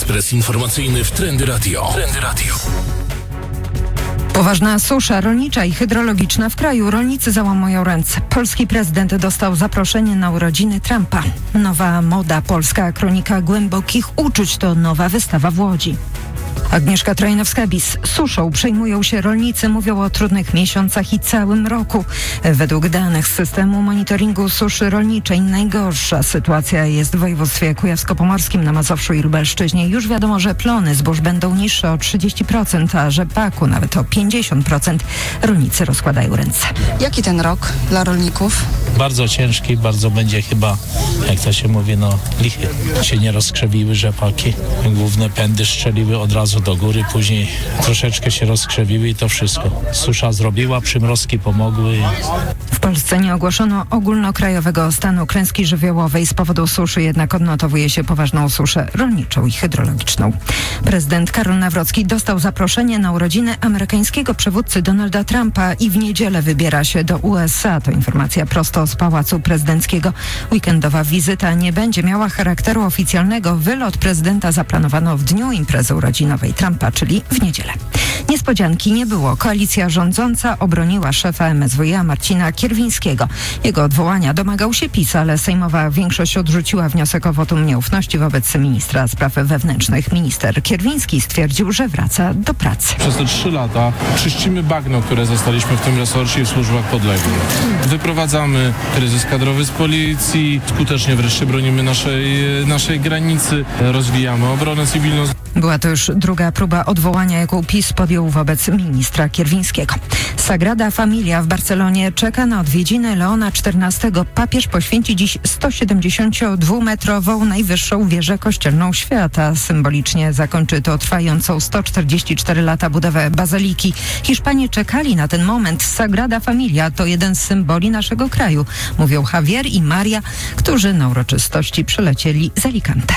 Ekspres informacyjny w Trendy Radio. Poważna susza rolnicza i hydrologiczna w kraju. Rolnicy załamują ręce. Polski prezydent dostał zaproszenie na urodziny Trumpa. Nowa moda, polska kronika głębokich uczuć to nowa wystawa w Łodzi. Agnieszka Trojnowska-Bis. Suszą przejmują się rolnicy, mówią o trudnych miesiącach i całym roku. Według danych z systemu monitoringu suszy rolniczej najgorsza sytuacja jest w województwie kujawsko-pomorskim, na Mazowszu i Lubelszczyźnie. Już wiadomo, że plony zbóż będą niższe o 30%, a rzepaku nawet o 50%. Rolnicy rozkładają ręce. Jaki ten rok dla rolników? Bardzo ciężki, bardzo będzie chyba, jak to się mówi, lichy. Się nie rozkrzewiły rzepaki. Główne pędy strzeliły od razu do góry, później troszeczkę się rozkrzewiły i to wszystko. Susza zrobiła, przymrozki pomogły. W Polsce nie ogłoszono ogólnokrajowego stanu klęski żywiołowej z powodu suszy, jednak odnotowuje się poważną suszę rolniczą i hydrologiczną. Prezydent Karol Nawrocki dostał zaproszenie na urodziny amerykańskiego przywódcy Donalda Trumpa i w niedzielę wybiera się do USA. To informacja prosto z Pałacu Prezydenckiego. Weekendowa wizyta nie będzie miała charakteru oficjalnego. Wylot prezydenta zaplanowano w dniu imprezy urodzinowej Trumpa, czyli w niedzielę. Niespodzianki nie było. Koalicja rządząca obroniła szefa MSWiA Marcina Kierwińskiego. Jego odwołania domagał się PiS, ale sejmowa większość odrzuciła wniosek o wotum nieufności wobec ministra spraw wewnętrznych. Minister Kierwiński stwierdził, że wraca do pracy. Przez te 3 lata czyścimy bagno, które zostaliśmy w tym resorcie i w służbach podległych. Wyprowadzamy kryzys kadrowy z policji, skutecznie wreszcie bronimy naszej granicy, rozwijamy obronę cywilną. Była to już druga próba odwołania, jaką PiS podjął wobec ministra Kierwińskiego. Sagrada Familia w Barcelonie czeka na odwiedziny Leona XIV. Papież poświęci dziś 172-metrową najwyższą wieżę kościelną świata. Symbolicznie zakończy to trwającą 144 lata budowę bazyliki. Hiszpanie czekali na ten moment. Sagrada Familia to jeden z symboli naszego kraju, mówią Javier i Maria, którzy na uroczystości przylecieli z Alicante.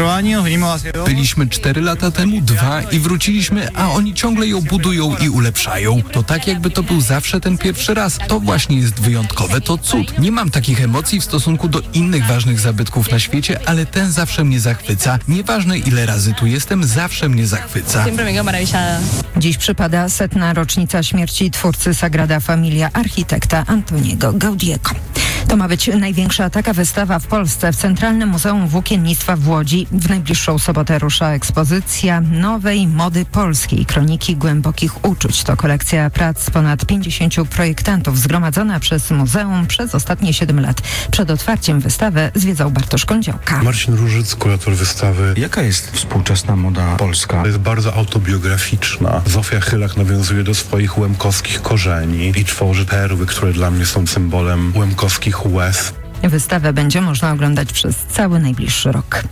Byliśmy 4 lata temu, 2 i wróciliśmy, a oni ciągle ją budują i ulepszają. To tak, jakby to był zawsze ten pierwszy raz. To właśnie jest wyjątkowe, to cud. Nie mam takich emocji w stosunku do innych ważnych zabytków na świecie, ale ten zawsze mnie zachwyca. Nieważne ile razy tu jestem, zawsze mnie zachwyca. Dziś przypada 100. rocznica śmierci twórcy Sagrada Familia, architekta Antoniego Gaudiego. To ma być największa taka wystawa w Polsce w Centralnym Muzeum Włókiennictwa w Łodzi. W najbliższą sobotę rusza ekspozycja nowej mody polskiej, kroniki głębokich uczuć. To kolekcja prac ponad 50 projektantów zgromadzona przez muzeum przez ostatnie 7 lat. Przed otwarciem wystawy zwiedzał Bartosz Kądziołka. Marcin Różyc, kurator wystawy. Jaka jest współczesna moda polska? Jest bardzo autobiograficzna. Zofia Chylak nawiązuje do swoich łemkowskich korzeni i tworzy perły, które dla mnie są symbolem łemkowskich łez. Wystawę będzie można oglądać przez cały najbliższy rok.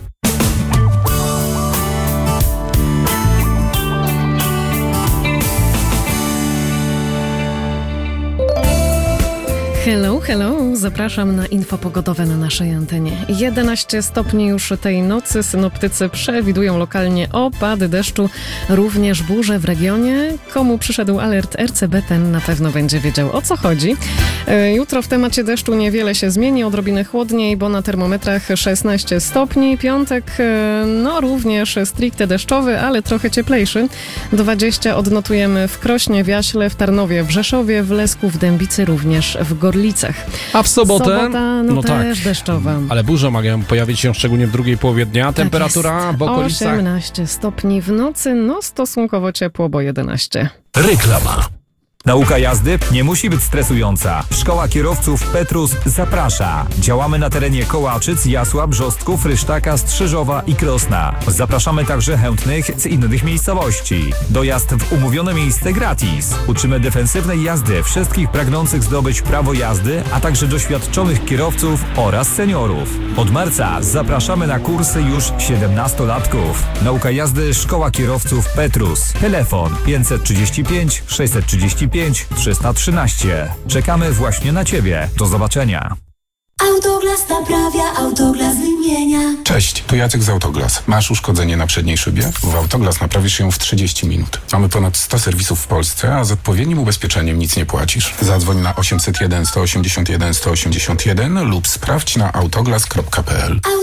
Hello, zapraszam na info pogodowe na naszej antenie. 11 stopni już tej nocy, synoptycy przewidują lokalnie opady deszczu, również burze w regionie. Komu przyszedł alert RCB, ten na pewno będzie wiedział, o co chodzi. Jutro w temacie deszczu niewiele się zmieni, odrobinę chłodniej, bo na termometrach 16 stopni. Piątek, również stricte deszczowy, ale trochę cieplejszy. 20 odnotujemy w Krośnie, w Jaśle, w Tarnowie, w Rzeszowie, w Lesku, w Dębicy, również w Gorlicach. A w sobotę? Też deszczowa. Ale burze mają pojawić się szczególnie w drugiej połowie dnia. Temperatura w okolicach 18 stopni w nocy, stosunkowo ciepło, bo 11. Reklama. Nauka jazdy nie musi być stresująca. Szkoła Kierowców Petrus zaprasza. Działamy na terenie Kołaczyc, Jasła, Brzostków, Rysztaka, Strzyżowa i Krosna. Zapraszamy także chętnych z innych miejscowości. Dojazd w umówione miejsce gratis. Uczymy defensywnej jazdy wszystkich pragnących zdobyć prawo jazdy, a także doświadczonych kierowców oraz seniorów. Od marca zapraszamy na kursy już 17-latków. Nauka jazdy Szkoła Kierowców Petrus. Telefon 535 635 313. Czekamy właśnie na Ciebie. Do zobaczenia. Autoglas naprawia, Autoglas wymienia. Cześć, tu Jacek z Autoglas. Masz uszkodzenie na przedniej szybie? W Autoglas naprawisz ją w 30 minut. Mamy ponad 100 serwisów w Polsce, a z odpowiednim ubezpieczeniem nic nie płacisz. Zadzwoń na 801 181 181 lub sprawdź na autoglas.pl.